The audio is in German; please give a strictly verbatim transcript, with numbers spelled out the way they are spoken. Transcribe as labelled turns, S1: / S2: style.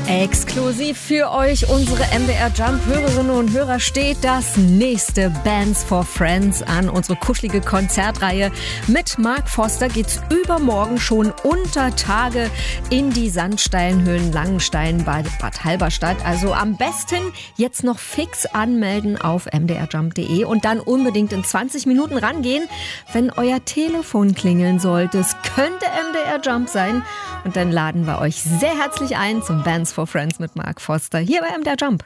S1: Exklusiv für euch, unsere M D R Jump Hörerinnen und Hörer, steht das nächste Bands for Friends an. Unsere kuschelige Konzertreihe mit Mark Foster geht's übermorgen schon unter Tage in die Sandsteinhöhlen Langenstein bei Bad Halberstadt. Also am besten jetzt noch fix anmelden auf m d r jump punkt d e und dann unbedingt in zwanzig Minuten rangehen, wenn euer Telefon klingeln sollte. Es könnte M D R Jump sein und dann laden wir euch sehr herzlich ein zum Bands for Friends mit Mark Foster hier bei M D R Jump.